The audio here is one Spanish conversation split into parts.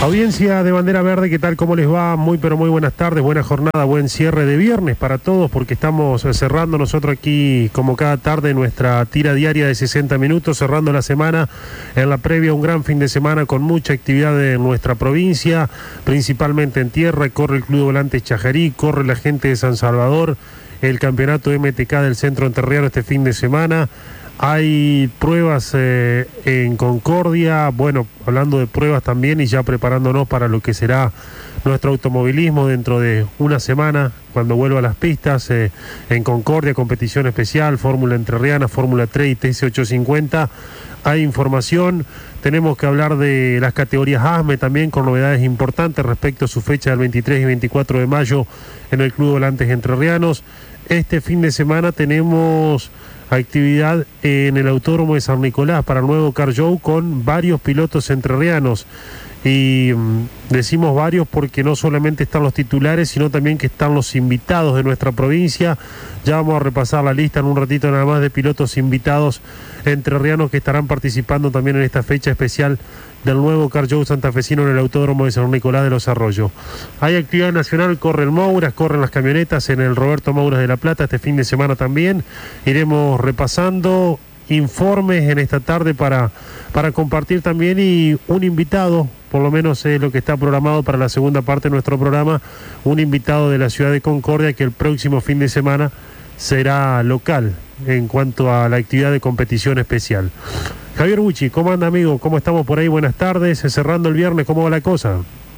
Audiencia de Bandera Verde, ¿qué tal? ¿Cómo les va? Muy pero muy buenas tardes, buena jornada, buen cierre de viernes para todos, porque estamos cerrando nosotros aquí, como cada tarde, nuestra tira diaria de 60 minutos, cerrando la semana, en la previa un gran fin de semana con mucha actividad en nuestra provincia, principalmente en tierra. Corre el Club Volantes Chajarí, corre la gente de San Salvador, el campeonato MTK del Centro Entrerriano este fin de semana. Hay pruebas en Concordia, bueno, hablando de pruebas también y ya preparándonos para lo que será nuestro automovilismo dentro de una semana, cuando vuelva a las pistas, en Concordia, competición especial, Fórmula Entrerriana, Fórmula 3 y TC850. Hay información, tenemos que hablar de las categorías ASME también con novedades importantes respecto a su fecha del 23 y 24 de mayo en el Club Volantes Entrerrianos. Este fin de semana tenemos actividad en el Autódromo de San Nicolás para el nuevo Car Show con varios pilotos entrerrianos. Y decimos varios porque no solamente están los titulares, sino también que están los invitados de nuestra provincia. Ya vamos a repasar la lista en un ratito nada más de pilotos invitados entrerrianos que estarán participando también en esta fecha especial del nuevo Car Show santafesino en el Autódromo de San Nicolás de los Arroyos. Hay actividad nacional, corre el Mouras, corren las camionetas en el Roberto Mouras de La Plata este fin de semana también. Iremos repasando informes en esta tarde para compartir también, y un invitado, por lo menos es lo que está programado para la segunda parte de nuestro programa, un invitado de la ciudad de Concordia que el próximo fin de semana será local en cuanto a la actividad de competición especial. Javier Bucci, ¿cómo anda, amigo? ¿Cómo estamos por ahí? Buenas tardes, cerrando el viernes, ¿cómo va la cosa?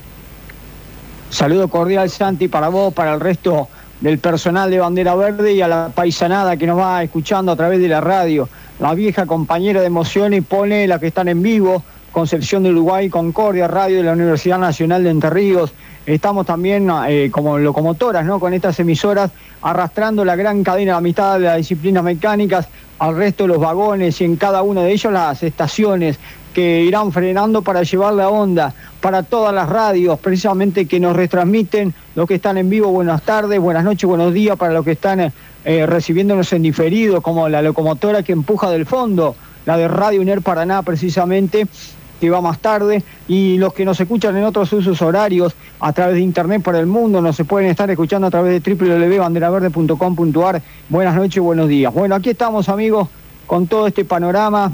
Saludo cordial, Santi, para vos, para el resto del personal de Bandera Verde y a la paisanada que nos va escuchando a través de la radio. La vieja compañera de emociones pone la que están en vivo, Concepción de Uruguay, Concordia, radio de la Universidad Nacional de Entre Ríos. Estamos también como locomotoras, ¿no?, con estas emisoras, arrastrando la gran cadena de amistad de las disciplinas mecánicas al resto de los vagones y en cada uno de ellos las estaciones que irán frenando para llevar la onda para todas las radios, precisamente que nos retransmiten los que están en vivo. Buenas tardes, buenas noches, buenos días para los que están recibiéndonos en diferido, como la locomotora que empuja del fondo, la de Radio UNER Paraná precisamente, que va más tarde, y los que nos escuchan en otros usos horarios a través de internet para el mundo, nos se pueden estar escuchando a través de www.banderaverde.com.ar. Buenas noches, buenos días. Bueno, aquí estamos, amigos, con todo este panorama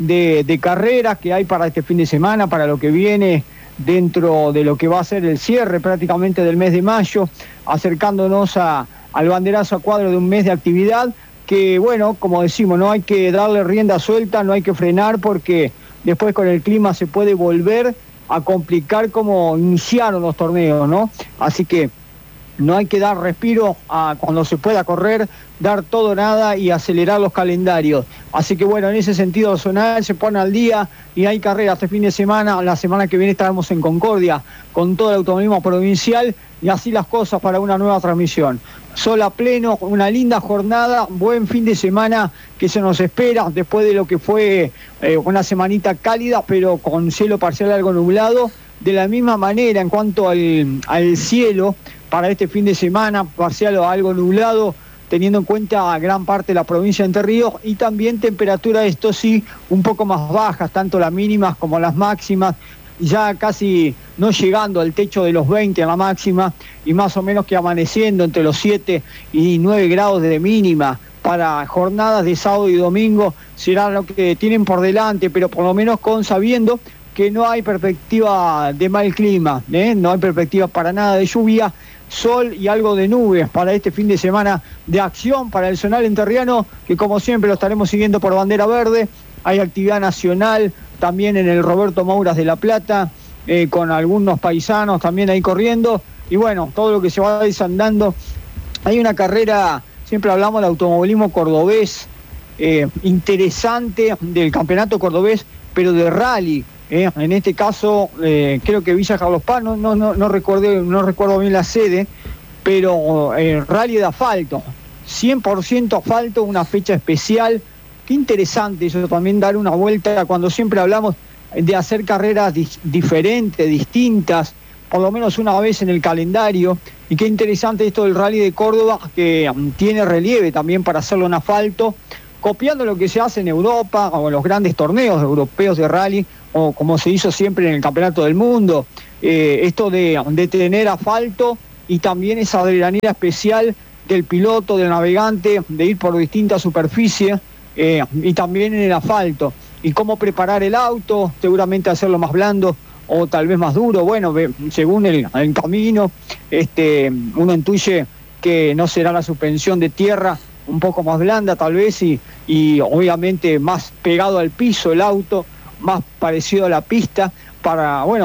de carreras que hay para este fin de semana, para lo que viene dentro de lo que va a ser el cierre prácticamente del mes de mayo, acercándonos al banderazo a cuadro de un mes de actividad que, bueno, como decimos, no hay que darle rienda suelta, no hay que frenar, porque después con el clima se puede volver a complicar como iniciaron los torneos, ¿no? Así que no hay que dar respiro cuando se pueda correr, dar todo o nada y acelerar los calendarios. Así que bueno, en ese sentido Zonal se pone al día y hay carreras este fin de semana. La semana que viene estaremos en Concordia con todo el automovilismo provincial y así las cosas para una nueva transmisión. Sol a pleno, una linda jornada, buen fin de semana que se nos espera después de lo que fue una semanita cálida, pero con cielo parcial algo nublado. De la misma manera, en cuanto al cielo, para este fin de semana, parcial o algo nublado, teniendo en cuenta gran parte de la provincia de Entre Ríos, y también temperatura, esto sí, un poco más bajas, tanto las mínimas como las máximas, ya casi no llegando al techo de los 20 en la máxima, y más o menos que amaneciendo entre los 7 y 9 grados de mínima. Para jornadas de sábado y domingo será lo que tienen por delante, pero por lo menos sabiendo que no hay perspectiva de mal clima, no hay perspectiva para nada de lluvia, sol y algo de nubes para este fin de semana de acción para el zonal entrerriano, que como siempre lo estaremos siguiendo por Bandera Verde. Hay actividad nacional también en el Roberto Mouras de La Plata, con algunos paisanos también ahí corriendo, y bueno, todo lo que se va desandando. Hay una carrera, siempre hablamos del automovilismo cordobés, interesante, del campeonato cordobés, pero de rally. En este caso, creo que Villa Carlos Paz, no recuerdo bien la sede, pero rally de asfalto, 100% asfalto, una fecha especial. Qué interesante eso también, dar una vuelta cuando siempre hablamos de hacer carreras diferentes, distintas, por lo menos una vez en el calendario. Y qué interesante esto del Rally de Córdoba, que tiene relieve también para hacerlo en asfalto, copiando lo que se hace en Europa o en los grandes torneos europeos de rally, o como se hizo siempre en el Campeonato del Mundo. Esto de tener asfalto y también esa adrenalina especial del piloto, del navegante, de ir por distintas superficies y también en el asfalto. Y cómo preparar el auto, seguramente hacerlo más blando o tal vez más duro, bueno, según el camino, uno intuye que no será la suspensión de tierra un poco más blanda tal vez y obviamente más pegado al piso el auto, más parecido a la pista para, bueno,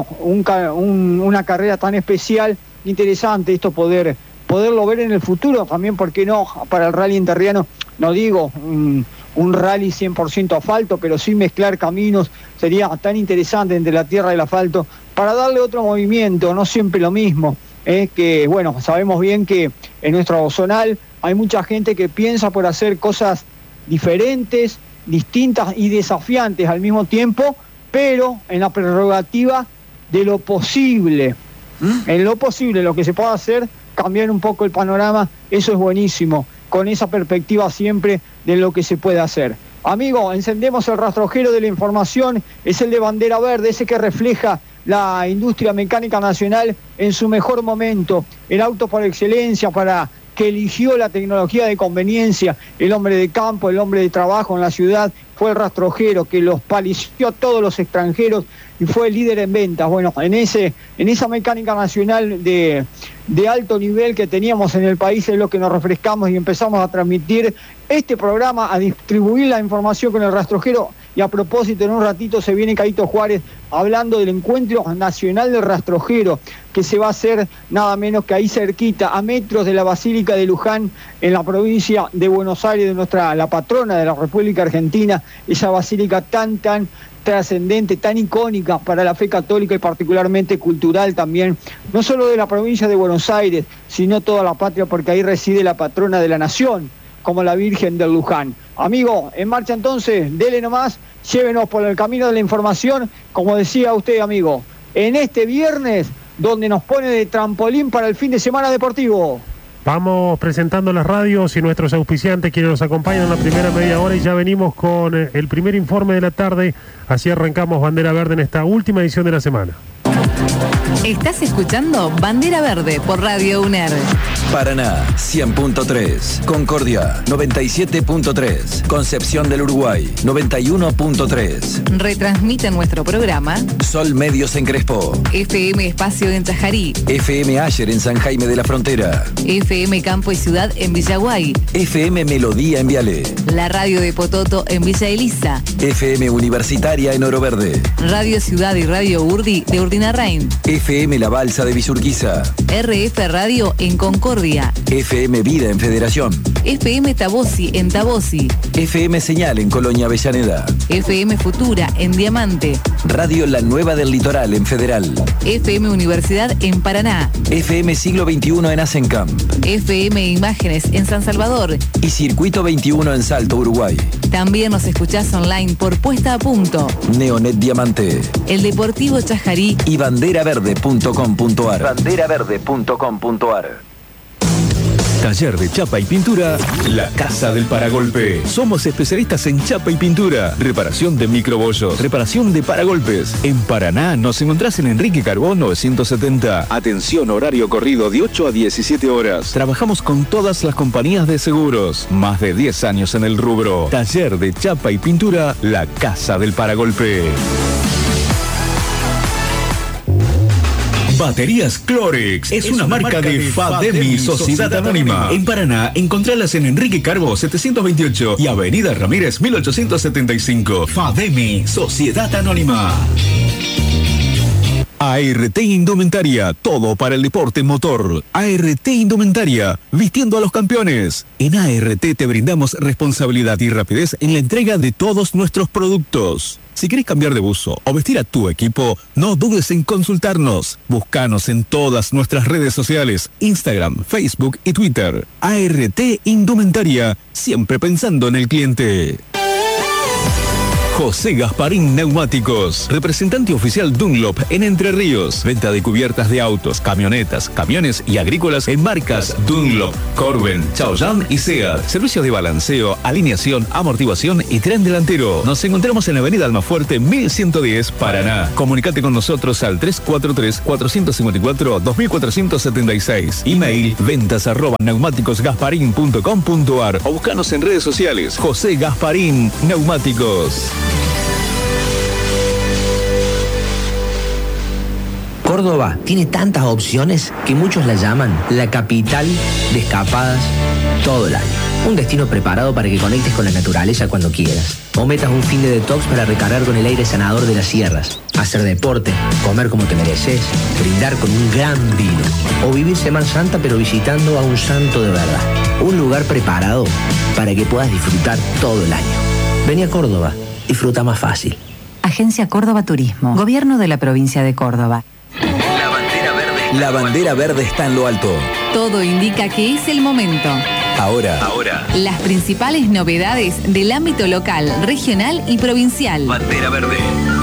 una carrera tan especial, interesante esto poderlo ver en el futuro, también, ¿por qué no? Para el rally enterriano, no digo un rally 100% asfalto, pero sí mezclar caminos, sería tan interesante entre la tierra y el asfalto, para darle otro movimiento, no siempre lo mismo. Que, bueno, sabemos bien que en nuestro zonal hay mucha gente que piensa por hacer cosas diferentes, distintas y desafiantes al mismo tiempo, pero en la prerrogativa de lo posible. En lo posible, lo que se pueda hacer, cambiar un poco el panorama, eso es buenísimo, con esa perspectiva siempre de lo que se puede hacer. Amigo, encendemos el rastrojero de la información, es el de bandera verde, ese que refleja la industria mecánica nacional en su mejor momento, el auto por excelencia, para que eligió la tecnología de conveniencia, el hombre de campo, el hombre de trabajo en la ciudad, fue el rastrojero que los palició a todos los extranjeros y fue el líder en ventas. Bueno, en esa mecánica nacional de alto nivel que teníamos en el país es lo que nos refrescamos y empezamos a transmitir este programa, a distribuir la información con el rastrojero. Y a propósito, en un ratito se viene Caíto Juárez hablando del encuentro nacional del rastrojero, que se va a hacer nada menos que ahí cerquita, a metros de la Basílica de Luján, en la provincia de Buenos Aires, la patrona de la República Argentina, esa basílica tan trascendente, tan icónica para la fe católica y particularmente cultural también, no solo de la provincia de Buenos Aires, sino toda la patria, porque ahí reside la patrona de la nación, como la Virgen del Luján. Amigo, en marcha entonces, dele nomás, llévenos por el camino de la información, como decía usted, amigo, en este viernes, donde nos pone de trampolín para el fin de semana deportivo. Vamos presentando las radios y nuestros auspiciantes quienes nos acompañan en la primera media hora y ya venimos con el primer informe de la tarde. Así arrancamos Bandera Verde en esta última edición de la semana. Estás escuchando Bandera Verde por Radio UNER. Paraná 100.3, Concordia 97.3, Concepción del Uruguay 91.3. Retransmite nuestro programa Sol Medios en Crespo, FM Espacio en Tajarí, FM Ayer en San Jaime de la Frontera, FM Campo y Ciudad en Villaguay, FM Melodía en Viale, la radio de Pototo en Villa Elisa, FM Universitaria en Oro Verde, Radio Ciudad y Radio Urdi de Urdinarrain, FM La Balsa de Villurquiza, RF Radio en Concordia, FM Vida en Federación, FM Tabosi en Tabosi, FM Señal en Colonia Avellaneda, FM Futura en Diamante, Radio La Nueva del Litoral en Federal, FM Universidad en Paraná, FM Siglo XXI en Asencamp, FM Imágenes en San Salvador y Circuito 21 en Salto, Uruguay. También nos escuchás online por Puesta a Punto, Neonet Diamante, El Deportivo Chajarí y banderaverde.com.ar. Banderaverde.com.ar. Taller de chapa y pintura, La Casa del Paragolpe. Somos especialistas en chapa y pintura, reparación de microbollos, reparación de paragolpes. En Paraná nos encontrás en Enrique Carbón 970. Atención, horario corrido de 8 a 17 horas. Trabajamos con todas las compañías de seguros. Más de 10 años en el rubro. Taller de chapa y pintura, La Casa del Paragolpe. Baterías Clorex es una marca de Fademi, Sociedad Anónima. En Paraná, encontralas en Enrique Carbó 728 y Avenida Ramírez 1875. Fademi, Sociedad Anónima. ART Indumentaria, todo para el deporte motor. ART Indumentaria, vistiendo a los campeones. En ART te brindamos responsabilidad y rapidez en la entrega de todos nuestros productos. Si querés cambiar de buzo o vestir a tu equipo, no dudes en consultarnos. Búscanos en todas nuestras redes sociales, Instagram, Facebook y Twitter. ART Indumentaria, siempre pensando en el cliente. José Gasparín Neumáticos, representante oficial Dunlop en Entre Ríos. Venta de cubiertas de autos, camionetas, camiones y agrícolas en marcas Dunlop, Corben, Chaoyang y Seat. Servicios de balanceo, alineación, amortiguación y tren delantero. Nos encontramos en la avenida Almafuerte 1110, Paraná. Comunicate con nosotros al 343-454-2476. Email ventas@neumáticosgasparin.com.ar o buscanos en redes sociales. José Gasparín Neumáticos. Córdoba tiene tantas opciones que muchos la llaman la capital de escapadas todo el año. Un destino preparado para que conectes con la naturaleza cuando quieras. O metas un fin de detox para recargar con el aire sanador de las sierras. Hacer deporte, comer como te mereces, brindar con un gran vino. O vivir Semana Santa pero visitando a un santo de verdad. Un lugar preparado para que puedas disfrutar todo el año. Vení a Córdoba, disfruta más fácil. Agencia Córdoba Turismo. Gobierno de la provincia de Córdoba. La bandera verde está en lo alto. Todo indica que es el momento. Ahora. Las principales novedades del ámbito local, regional y provincial. Bandera verde.